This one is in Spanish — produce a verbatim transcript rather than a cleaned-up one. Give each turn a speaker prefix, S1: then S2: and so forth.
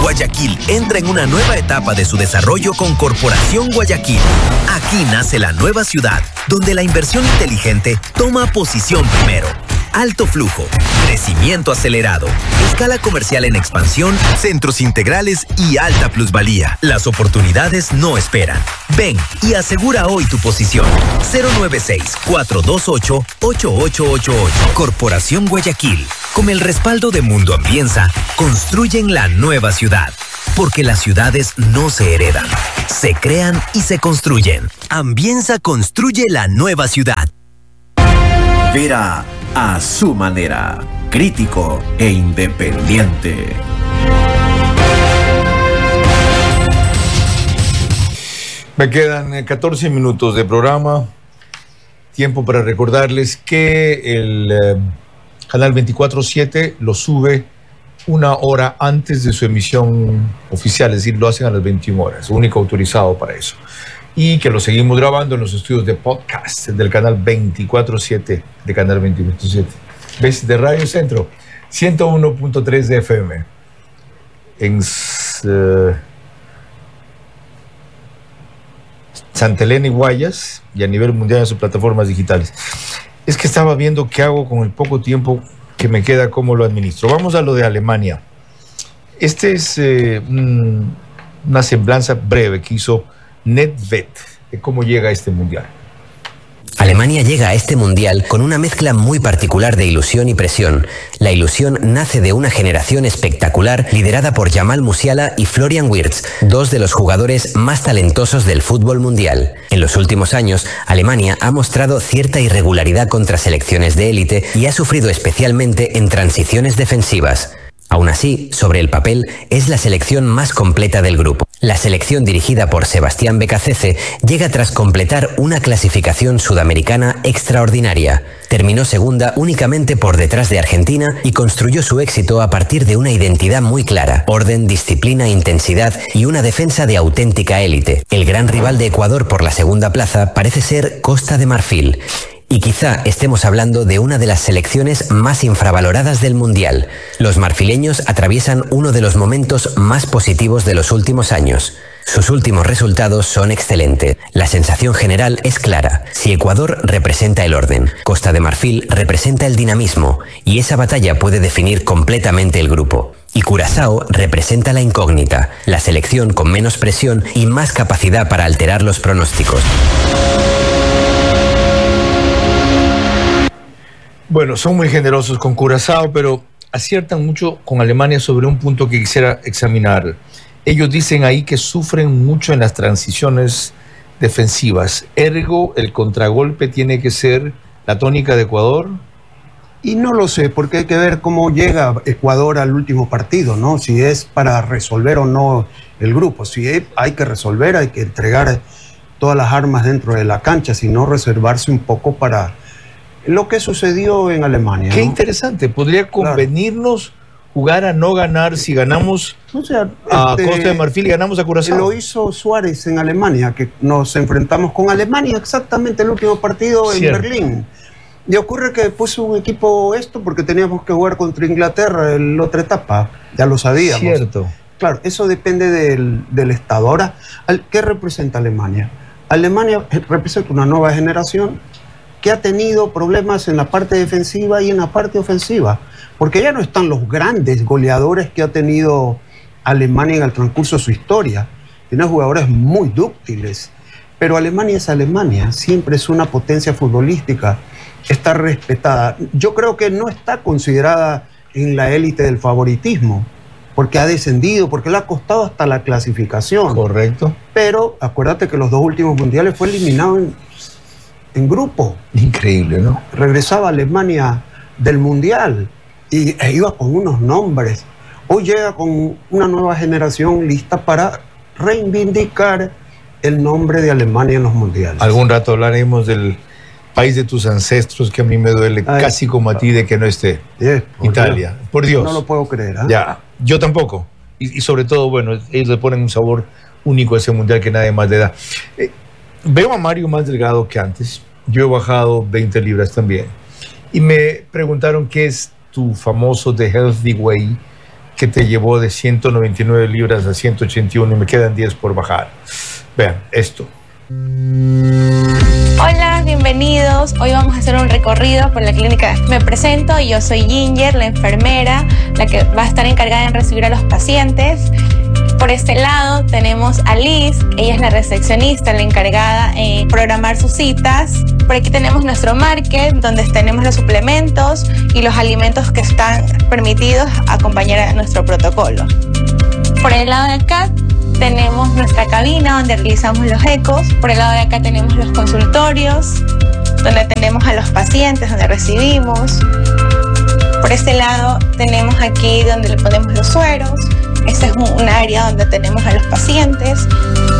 S1: Guayaquil entra en una nueva etapa de su desarrollo con Corporación Guayaquil. Aquí nace la nueva ciudad, donde la inversión inteligente toma posición primero. Alto flujo, crecimiento acelerado, escala comercial en expansión, centros integrales y alta plusvalía. Las oportunidades no esperan. Ven y asegura hoy tu posición. cero nueve seis, cuatro dos ocho, ocho ocho ocho ocho. Corporación Guayaquil. Con el respaldo de Mundo Ambienza, construyen la nueva ciudad. Porque las ciudades no se heredan, se crean y se construyen. Ambienza construye la nueva ciudad.
S2: Vera a su manera, crítico e independiente.
S3: Me quedan catorce minutos de programa. Tiempo para recordarles que el eh, canal veinticuatro siete lo sube una hora antes de su emisión oficial, es decir, lo hacen a las veintiuna horas, único autorizado para eso. Y que lo seguimos grabando en los estudios de podcast del canal veinticuatro siete, de canal veinticuatro siete. ¿Ves? De Radio Centro, ciento uno punto tres de F M. En uh, Santa Elena y Guayas, y a nivel mundial en sus plataformas digitales. Es que estaba viendo qué hago con el poco tiempo que me queda, cómo lo administro. Vamos a lo de Alemania. Este es eh, un, una semblanza breve que hizo Nedved de cómo llega a este mundial.
S4: Alemania llega a este mundial con una mezcla muy particular de ilusión y presión. La ilusión nace de una generación espectacular liderada por Jamal Musiala y Florian Wirtz, dos de los jugadores más talentosos del fútbol mundial. En los últimos años, Alemania ha mostrado cierta irregularidad contra selecciones de élite y ha sufrido especialmente en transiciones defensivas. Aún así, sobre el papel, es la selección más completa del grupo. La selección dirigida por Sebastián Becacece llega tras completar una clasificación sudamericana extraordinaria. Terminó segunda únicamente por detrás de Argentina y construyó su éxito a partir de una identidad muy clara: orden, disciplina, intensidad y una defensa de auténtica élite. El gran rival de Ecuador por la segunda plaza parece ser Costa de Marfil. Y quizá estemos hablando de una de las selecciones más infravaloradas del Mundial. Los marfileños atraviesan uno de los momentos más positivos de los últimos años. Sus últimos resultados son excelentes. La sensación general es clara. Si Ecuador representa el orden, Costa de Marfil representa el dinamismo, y esa batalla puede definir completamente el grupo. Y Curazao representa la incógnita, la selección con menos presión y más capacidad para alterar los pronósticos.
S3: Bueno, son muy generosos con Curazao, pero aciertan mucho con Alemania sobre un punto que quisiera examinar. Ellos dicen ahí que sufren mucho en las transiciones defensivas. Ergo, el contragolpe tiene que ser la tónica de Ecuador.
S5: Y no lo sé, porque hay que ver cómo llega Ecuador al último partido, ¿no? Si es para resolver o no el grupo. Si hay que resolver, hay que entregar todas las armas dentro de la cancha, sino reservarse un poco para lo que sucedió en Alemania.
S3: Qué
S5: ¿no?
S3: interesante. Podría convenirnos claro. jugar a no ganar si ganamos o sea, a este, Costa de Marfil y ganamos a Curazao.
S5: Lo hizo Suárez en Alemania, que nos enfrentamos con Alemania exactamente el último partido en Cierto. Berlín. Y ocurre que puso un equipo esto porque teníamos que jugar contra Inglaterra en la otra etapa. Ya lo sabíamos.
S3: Cierto.
S5: Claro, eso depende del, del Estado. Ahora, ¿qué representa Alemania? Alemania representa una nueva generación que ha tenido problemas en la parte defensiva y en la parte ofensiva, porque ya no están los grandes goleadores que ha tenido Alemania en el transcurso de su historia. Tiene jugadores muy dúctiles, pero Alemania es Alemania, siempre es una potencia futbolística, está respetada. Yo creo que no está considerada en la élite del favoritismo, porque ha descendido, porque le ha costado hasta la clasificación.
S3: Correcto.
S5: Pero acuérdate que los dos últimos mundiales fue eliminado en en grupo.
S3: Increíble, ¿no?
S5: Regresaba a Alemania del Mundial y e iba con unos nombres. Hoy llega con una nueva generación lista para reivindicar el nombre de Alemania en los mundiales.
S3: Algún rato hablaremos del país de tus ancestros, que a mí me duele Ay, casi como a ti de que no esté.
S5: Yes, por
S3: Italia.
S5: Dios.
S3: Por Dios.
S5: No lo puedo creer. ¿eh?
S3: Ya, yo tampoco. Y, y sobre todo, bueno, ellos le ponen un sabor único a ese mundial que nadie más le da. Eh, Veo a Mario más delgado que antes. Yo he bajado veinte libras también. Y me preguntaron qué es tu famoso The Healthy Way que te llevó de ciento noventa y nueve libras a ciento ochenta y uno y me quedan diez por bajar. Vean esto.
S6: Hola, bienvenidos. Hoy vamos a hacer un recorrido por la clínica. Me presento, yo soy Ginger, la enfermera, la que va a estar encargada en recibir a los pacientes. Por este lado tenemos a Liz, ella es la recepcionista, la encargada en programar sus citas. Por aquí tenemos nuestro market, donde tenemos los suplementos y los alimentos que están permitidos acompañar a nuestro protocolo. Por el lado de acá tenemos nuestra cabina donde realizamos los ecos. Por el lado de acá tenemos los consultorios, donde tenemos a los pacientes, donde recibimos. Por este lado tenemos aquí donde le ponemos los sueros. Este es un área donde tenemos a los pacientes.